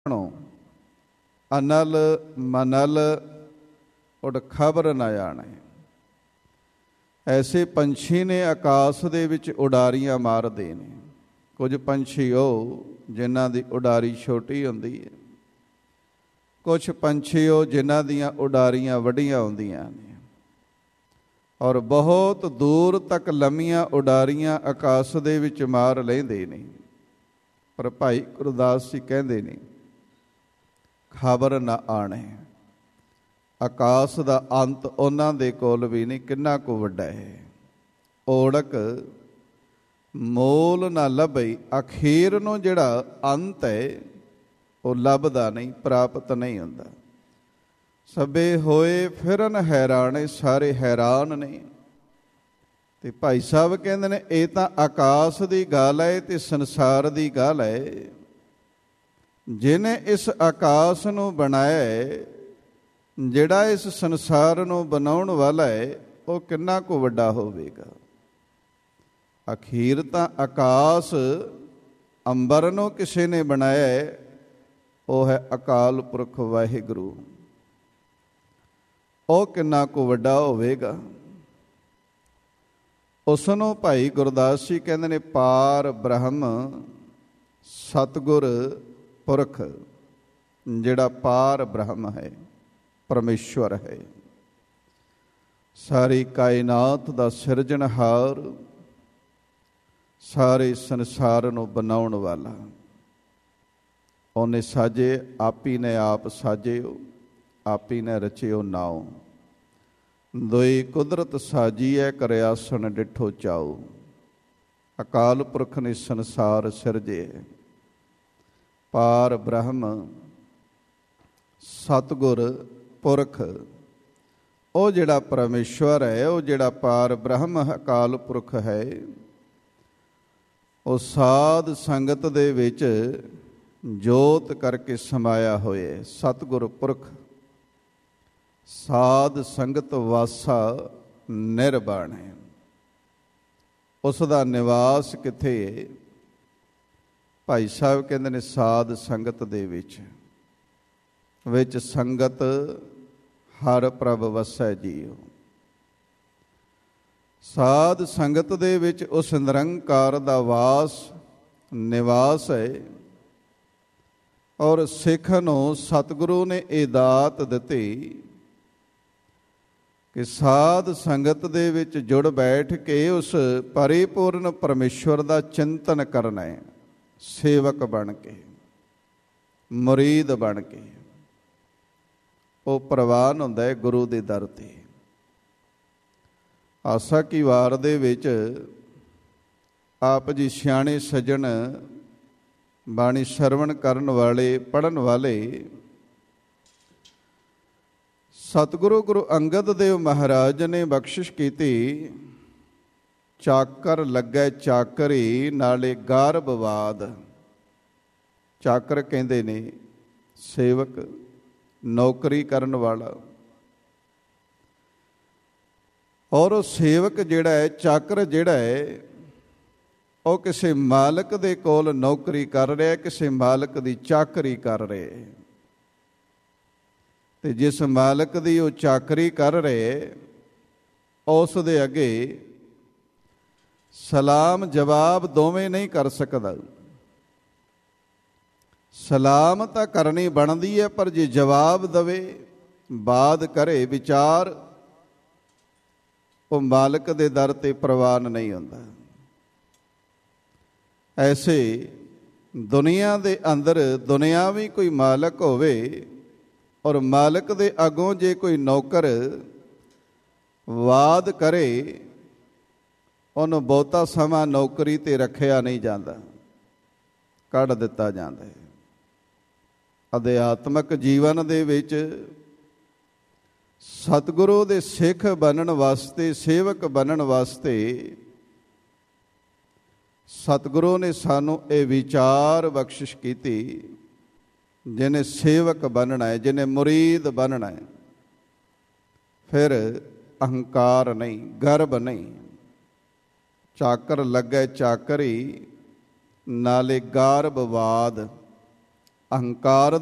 ਅਨਲ ਮਨਲ ਉਡ ਖਬਰ ਨਾ ਜਾਣੇ। ਐਸੇ ਪੰਛੀ ਨੇ ਆਕਾਸ਼ ਦੇ ਵਿੱਚ ਉਡਾਰੀਆਂ ਮਾਰਦੇ ਨੇ। ਕੁਝ ਪੰਛੀ ਉਹ ਜਿਨ੍ਹਾਂ ਦੀ ਉਡਾਰੀ ਛੋਟੀ ਹੁੰਦੀ ਹੈ, ਕੁਛ ਪੰਛੀ ਉਹ ਜਿਨ੍ਹਾਂ ਦੀਆਂ ਉਡਾਰੀਆਂ ਵੱਡੀਆਂ ਹੁੰਦੀਆਂ ਨੇ, ਔਰ ਬਹੁਤ ਦੂਰ ਤੱਕ ਲੰਮੀਆਂ ਉਡਾਰੀਆਂ ਆਕਾਸ਼ ਦੇ ਵਿੱਚ ਮਾਰ ਲੈਂਦੇ ਨੇ। ਪਰ ਭਾਈ ਗੁਰਦਾਸ ਜੀ ਕਹਿੰਦੇ ਨੇ ਖਬਰ ਨਾ ਆਣੇ। ਆਕਾਸ਼ ਦਾ ਅੰਤ ਉਹਨਾਂ ਦੇ ਕੋਲ ਵੀ ਨਹੀਂ, ਕਿੰਨਾ ਕੁ ਵੱਡਾ ਹੈ। ਓੜਕ ਮੋਲ ਨਾ ਲੱਭਈ। ਅਖੀਰ ਨੂੰ ਜਿਹੜਾ ਅੰਤ ਹੈ ਉਹ ਲੱਭਦਾ ਨਹੀਂ, ਪ੍ਰਾਪਤ ਨਹੀਂ ਹੁੰਦਾ। ਸਭੇ ਹੋਏ ਫਿਰਨ ਹੈਰਾਣੇ, ਸਾਰੇ ਹੈਰਾਨ ਨੇ। ਤੇ ਭਾਈ ਸਾਹਿਬ ਕਹਿੰਦੇ ਨੇ ਇਹ ਤਾਂ ਆਕਾਸ਼ ਦੀ ਗੱਲ ਹੈ ਤੇ ਸੰਸਾਰ ਦੀ ਗੱਲ ਹੈ। ਜਿਹਨੇ ਇਸ ਆਕਾਸ਼ ਨੂੰ ਬਣਾਇਆ ਹੈ, ਜਿਹੜਾ ਇਸ ਸੰਸਾਰ ਨੂੰ ਬਣਾਉਣ ਵਾਲਾ ਹੈ, ਉਹ ਕਿੰਨਾ ਕੁ ਵੱਡਾ ਹੋਵੇਗਾ। ਅਖੀਰ ਤਾਂ ਆਕਾਸ਼ ਅੰਬਰ ਨੂੰ ਕਿਸੇ ਨੇ ਬਣਾਇਆ ਹੈ, ਉਹ ਹੈ ਅਕਾਲ ਪੁਰਖ ਵਾਹਿਗੁਰੂ। ਉਹ ਕਿੰਨਾ ਕੁ ਵੱਡਾ ਹੋਵੇਗਾ। ਉਸ ਨੂੰ ਭਾਈ ਗੁਰਦਾਸ ਜੀ ਕਹਿੰਦੇ ਨੇ ਪਾਰ ਬ੍ਰਹਮ ਸਤਿਗੁਰ ਪੁਰਖ। ਜਿਹੜਾ ਪਾਰ ਬ੍ਰਹਮ ਹੈ, ਪਰਮੇਸ਼ਵਰ ਹੈ, ਸਾਰੀ ਕਾਇਨਾਤ ਦਾ ਸਿਰਜਣਹਾਰ, ਸਾਰੇ ਸੰਸਾਰ ਨੂੰ ਬਣਾਉਣ ਵਾਲਾ। ਉਹਨੇ ਸਾਜੇ, ਆਪੀ ਨੇ ਆਪ ਸਾਜਿਓ, ਆਪੀ ਨੇ ਰਚਿਓ ਨਾਉ। ਦੋਈ ਕੁਦਰਤ ਸਾਜੀਐ, ਕਰਿਆਸਣ ਡਿਠੋ ਚਾਉ। ਅਕਾਲ ਪੁਰਖ ਨੇ ਸੰਸਾਰ ਸਿਰਜੇ। ਪਾਰ ਬ੍ਰਹਮ ਸਤਿਗੁਰ ਪੁਰਖ, ਉਹ ਜਿਹੜਾ ਪਰਮੇਸ਼ਵਰ ਹੈ, ਉਹ ਜਿਹੜਾ ਪਾਰ ਬ੍ਰਹਮ ਅਕਾਲ ਪੁਰਖ ਹੈ, ਉਹ ਸਾਧ ਸੰਗਤ ਦੇ ਵਿੱਚ ਜੋਤ ਕਰਕੇ ਸਮਾਇਆ ਹੋਇਆ। ਸਤਿਗੁਰ ਪੁਰਖ ਸਾਧ ਸੰਗਤ ਵਾਸਾ ਨਿਰਵਾਣ ਹੈ। ਉਸ ਦਾ ਨਿਵਾਸ ਕਿੱਥੇ ਹੈ? ਭਾਈ ਸਾਹਿਬ ਕਹਿੰਦੇ ਨੇ ਸਾਧ ਸੰਗਤ ਦੇ ਵਿੱਚ। ਵਿੱਚ ਸੰਗਤ ਹਰ ਪ੍ਰਭ ਵਸੈ ਜੀਉ। ਸਾਧ ਸੰਗਤ ਦੇ ਵਿੱਚ ਉਸ ਨਿਰੰਕਾਰ ਦਾ ਵਾਸ ਨਿਵਾਸ ਹੈ। ਔਰ ਸਿੱਖ ਨੂੰ ਸਤਿਗੁਰੂ ਨੇ ਇਹ ਦਾਤ ਦਿੱਤੀ ਕਿ ਸਾਧ ਸੰਗਤ ਦੇ ਵਿੱਚ ਜੁੜ ਬੈਠ ਕੇ ਉਸ ਪਰਿਪੂਰਨ ਪਰਮੇਸ਼ਵਰ ਦਾ ਚਿੰਤਨ ਕਰਨਾ ਹੈ। ਸੇਵਕ ਬਣ ਕੇ, ਮੁਰੀਦ ਬਣ ਕੇ। ਉਹ ਪ੍ਰਵਾਨ ਹੁੰਦਾ ਹੈ ਗੁਰੂ ਦੇ ਦਰ 'ਤੇ। ਆਸਾ ਕੀ ਵਾਰ ਦੇ ਵਿੱਚ ਆਪ ਜੀ ਸਿਆਣੇ ਸੱਜਣ, ਬਾਣੀ ਸਰਵਣ ਕਰਨ ਵਾਲੇ, ਪੜ੍ਹਨ ਵਾਲੇ, ਸਤਿਗੁਰੂ ਗੁਰੂ ਅੰਗਦ ਦੇਵ ਮਹਾਰਾਜ ਨੇ ਬਖਸ਼ਿਸ਼ ਕੀਤੀ। ਚਾਕਰ ਲੱਗੈ ਚਾਕਰੀ, ਨਾਲੇ ਗਾਰਬਵਾਦ। ਚਾਕਰ ਕਹਿੰਦੇ ਨੇ ਸੇਵਕ, ਨੌਕਰੀ ਕਰਨ ਵਾਲਾ। ਔਰ ਉਹ ਸੇਵਕ ਜਿਹੜਾ ਹੈ, ਚਾਕਰ ਜਿਹੜਾ ਹੈ, ਉਹ ਕਿਸੇ ਮਾਲਕ ਦੇ ਕੋਲ ਨੌਕਰੀ ਕਰ ਰਿਹਾ, ਕਿਸੇ ਮਾਲਕ ਦੀ ਚਾਕਰੀ ਕਰ ਰਿਹਾ। ਤੇ ਜਿਸ ਮਾਲਕ ਦੀ ਉਹ ਚਾਕਰੀ ਕਰ ਰਹੇ, ਉਸ ਦੇ ਅੱਗੇ ਸਲਾਮ ਜਵਾਬ ਦੋਵੇਂ ਨਹੀਂ ਕਰ ਸਕਦਾ। ਸਲਾਮ ਤਾਂ ਕਰਨੀ ਬਣਦੀ ਹੈ, ਪਰ ਜੇ ਜਵਾਬ ਦਵੇ, ਬਾਦ ਕਰੇ ਵਿਚਾਰ, ਉਹ ਮਾਲਕ ਦੇ ਦਰ 'ਤੇ ਪ੍ਰਵਾਨ ਨਹੀਂ ਹੁੰਦਾ। ਐਸੇ ਦੁਨੀਆ ਦੇ ਅੰਦਰ ਦੁਨਿਆਵੀ ਕੋਈ ਮਾਲਕ ਹੋਵੇ, ਔਰ ਮਾਲਕ ਦੇ ਅੱਗੋਂ ਜੇ ਕੋਈ ਨੌਕਰ ਵਾਦ ਕਰੇ, ਉਹਨੂੰ ਬਹੁਤਾ ਸਮਾਂ ਨੌਕਰੀ 'ਤੇ ਰੱਖਿਆ ਨਹੀਂ ਜਾਂਦਾ, ਕੱਢ ਦਿੱਤਾ ਜਾਂਦਾ ਹੈ। ਅਧਿਆਤਮਕ ਜੀਵਨ ਦੇ ਵਿੱਚ ਸਤਿਗੁਰੂ ਦੇ ਸਿੱਖ ਬਣਨ ਵਾਸਤੇ, ਸੇਵਕ ਬਣਨ ਵਾਸਤੇ ਸਤਿਗੁਰੂ ਨੇ ਸਾਨੂੰ ਇਹ ਵਿਚਾਰ ਬਖਸ਼ਿਸ਼ ਕੀਤੀ। ਜਿਹਨੇ ਸੇਵਕ ਬਣਨਾ ਹੈ, ਜਿਹਨੇ ਮੁਰੀਦ ਬਣਨਾ ਹੈ, ਫਿਰ ਅਹੰਕਾਰ ਨਹੀਂ, ਗਰਬ ਨਹੀਂ। ਚਾਕਰ ਲੱਗੈ ਚਾਕਰੀ, ਨਾਲੇ ਗਾਰਬਵਾਦ। ਅਹੰਕਾਰ